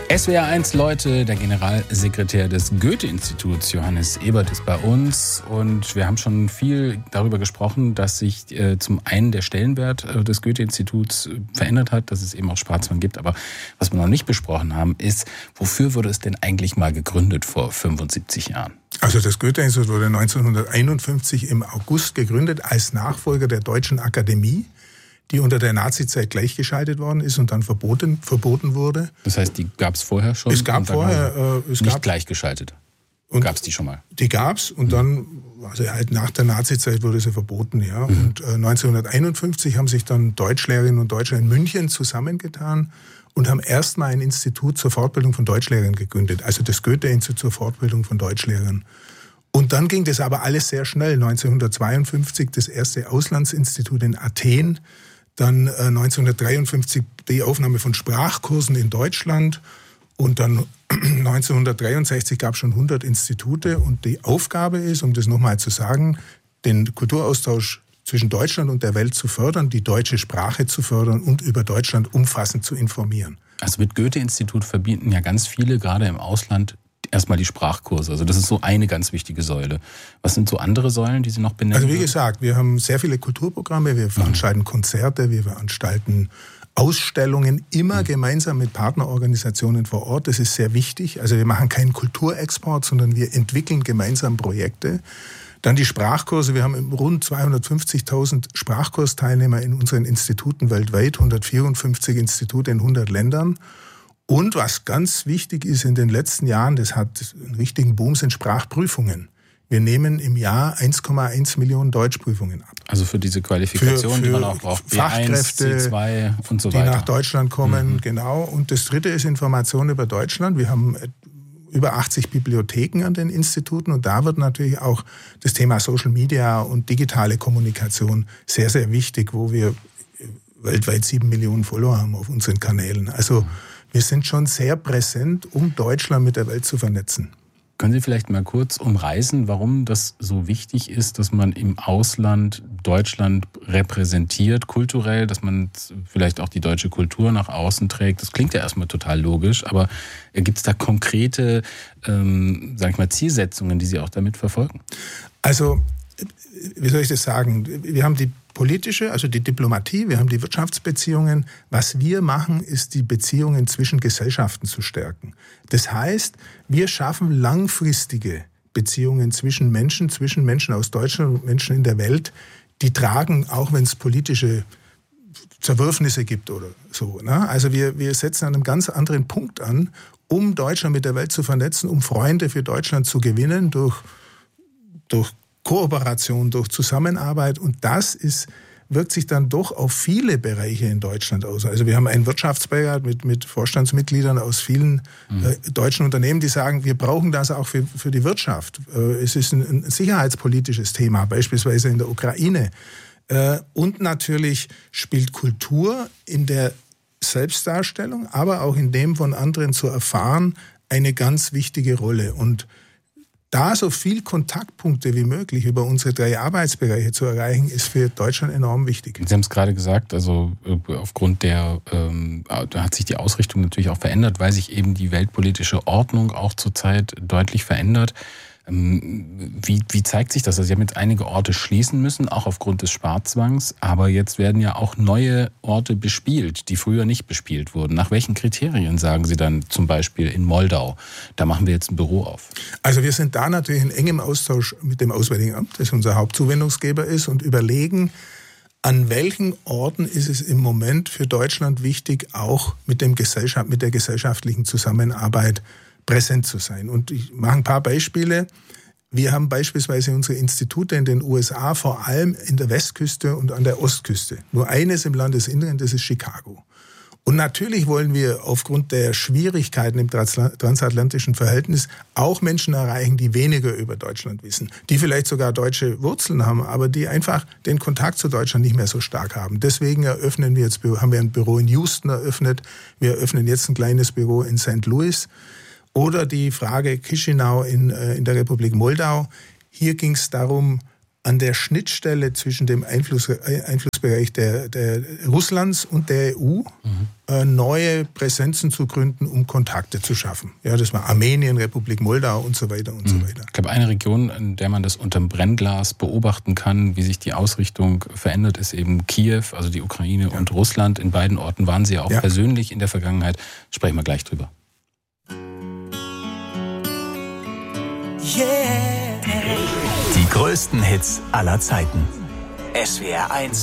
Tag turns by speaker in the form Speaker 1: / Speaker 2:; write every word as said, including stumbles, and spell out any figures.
Speaker 1: S W R eins Leute, der Generalsekretär des Goethe-Instituts, Johannes Ebert, ist bei uns. Und wir haben schon viel darüber gesprochen, dass sich äh, zum einen der Stellenwert äh, des Goethe-Instituts äh, verändert hat, dass es eben auch Schwarzwald gibt. Aber was wir noch nicht besprochen haben, ist, wofür wurde es denn eigentlich mal gegründet vor fünfundsiebzig Jahren?
Speaker 2: Also das Goethe-Institut wurde neunzehnhunderteinundfünfzig im August gegründet als Nachfolger der Deutschen Akademie, die unter der Nazizeit gleichgeschaltet worden ist und dann verboten, verboten wurde.
Speaker 1: Das heißt, die gab es vorher schon?
Speaker 2: Es gab vorher... Äh, es
Speaker 1: nicht
Speaker 2: gab,
Speaker 1: gleichgeschaltet? Gab es die schon mal?
Speaker 2: Die gab es und mhm. dann, also halt nach der Nazizeit wurde sie verboten, ja. Mhm. Und äh, neunzehnhunderteinundfünfzig haben sich dann Deutschlehrerinnen und Deutscher in München zusammengetan und haben erstmal ein Institut zur Fortbildung von Deutschlehrern gegründet. Also das Goethe-Institut zur Fortbildung von Deutschlehrern. Und dann ging das aber alles sehr schnell. neunzehnhundertzweiundfünfzig das erste Auslandsinstitut in Athen. Dann äh, neunzehnhundertdreiundfünfzig die Aufnahme von Sprachkursen in Deutschland und dann neunzehnhundertdreiundsechzig gab es schon hundert Institute und die Aufgabe ist, um das nochmal zu sagen, den Kulturaustausch zwischen Deutschland und der Welt zu fördern, die deutsche Sprache zu fördern und über Deutschland umfassend zu informieren.
Speaker 1: Also mit Goethe-Institut verbinden ja ganz viele, gerade im Ausland, erstmal die Sprachkurse. Also das ist so eine ganz wichtige Säule. Was sind so andere Säulen, die Sie noch benennen?
Speaker 2: Also wie gesagt, wir haben sehr viele Kulturprogramme, wir veranstalten mhm. Konzerte, wir veranstalten Ausstellungen, immer mhm. gemeinsam mit Partnerorganisationen vor Ort. Das ist sehr wichtig. Also wir machen keinen Kulturexport, sondern wir entwickeln gemeinsam Projekte. Dann die Sprachkurse. Wir haben rund zweihundertfünfzigtausend Sprachkursteilnehmer in unseren Instituten weltweit, hundertvierundfünfzig Institute in hundert Ländern. Und was ganz wichtig ist in den letzten Jahren, das hat einen richtigen Boom, sind Sprachprüfungen. Wir nehmen im Jahr eins Komma eins Millionen Deutschprüfungen ab.
Speaker 1: Also für diese Qualifikation, für, für die man auch braucht.
Speaker 2: Fachkräfte,
Speaker 1: B eins, C zwei und so weiter.
Speaker 2: Die nach Deutschland kommen, mhm. genau. Und das dritte ist Information über Deutschland. Wir haben über achtzig Bibliotheken an den Instituten und da wird natürlich auch das Thema Social Media und digitale Kommunikation sehr, sehr wichtig, wo wir weltweit sieben Millionen Follower haben auf unseren Kanälen. Also mhm. wir sind schon sehr präsent, um Deutschland mit der Welt zu vernetzen.
Speaker 1: Können Sie vielleicht mal kurz umreißen, warum das so wichtig ist, dass man im Ausland Deutschland repräsentiert, kulturell, dass man vielleicht auch die deutsche Kultur nach außen trägt? Das klingt ja erstmal total logisch, aber gibt es da konkrete, ähm, sag ich mal, Zielsetzungen, die Sie auch damit verfolgen?
Speaker 2: Also, wie soll ich das sagen? Wir haben die politische, also die Diplomatie, wir haben die Wirtschaftsbeziehungen. Was wir machen, ist die Beziehungen zwischen Gesellschaften zu stärken. Das heißt, wir schaffen langfristige Beziehungen zwischen Menschen, zwischen Menschen aus Deutschland und Menschen in der Welt, die tragen, auch wenn es politische Zerwürfnisse gibt oder so. Ne? Also wir, wir setzen an einem ganz anderen Punkt an, um Deutschland mit der Welt zu vernetzen, um Freunde für Deutschland zu gewinnen durch, durch Kooperation, durch Zusammenarbeit und das ist, wirkt sich dann doch auf viele Bereiche in Deutschland aus. Also wir haben einen Wirtschaftsbeirat mit, mit Vorstandsmitgliedern aus vielen mhm. äh, deutschen Unternehmen, die sagen, wir brauchen das auch für, für die Wirtschaft. Äh, es ist ein, ein sicherheitspolitisches Thema, beispielsweise in der Ukraine. Äh, und natürlich spielt Kultur in der Selbstdarstellung, aber auch in dem von anderen zu erfahren, eine ganz wichtige Rolle. Und da so viel Kontaktpunkte wie möglich über unsere drei Arbeitsbereiche zu erreichen, ist für Deutschland enorm wichtig.
Speaker 1: Sie haben es gerade gesagt, also aufgrund der, ähm, da hat sich die Ausrichtung natürlich auch verändert, weil sich eben die weltpolitische Ordnung auch zurzeit deutlich verändert. Wie, wie zeigt sich das? Also Sie haben jetzt einige Orte schließen müssen, auch aufgrund des Sparzwangs, aber jetzt werden ja auch neue Orte bespielt, die früher nicht bespielt wurden. Nach welchen Kriterien sagen Sie dann zum Beispiel in Moldau, da machen wir jetzt ein Büro auf?
Speaker 2: Also wir sind da natürlich in engem Austausch mit dem Auswärtigen Amt, das unser Hauptzuwendungsgeber ist, und überlegen, an welchen Orten ist es im Moment für Deutschland wichtig, auch mit, dem Gesellschaft, mit der gesellschaftlichen Zusammenarbeit präsent zu sein. Und ich mache ein paar Beispiele. Wir haben beispielsweise unsere Institute in den U S A, vor allem in der Westküste und an der Ostküste. Nur eines im Landesinneren, das ist Chicago. Und natürlich wollen wir aufgrund der Schwierigkeiten im transatlantischen Verhältnis auch Menschen erreichen, die weniger über Deutschland wissen, die vielleicht sogar deutsche Wurzeln haben, aber die einfach den Kontakt zu Deutschland nicht mehr so stark haben. Deswegen eröffnen wir jetzt, haben wir ein Büro in Houston eröffnet, wir eröffnen jetzt ein kleines Büro in Sankt Louis. Oder die Frage Chisinau in, in der Republik Moldau. Hier ging es darum, an der Schnittstelle zwischen dem Einfluss, Einflussbereich der, der Russlands und der E U mhm. äh, neue Präsenzen zu gründen, um Kontakte zu schaffen. Ja, das war Armenien, Republik Moldau und so weiter und mhm. so weiter.
Speaker 1: Ich glaube, eine Region, in der man das unterm Brennglas beobachten kann, wie sich die Ausrichtung verändert, ist eben Kiew, also die Ukraine ja. und Russland. In beiden Orten waren Sie ja auch ja. persönlich in der Vergangenheit. Sprechen wir gleich drüber.
Speaker 3: Yeah. Die größten Hits aller Zeiten. S W R eins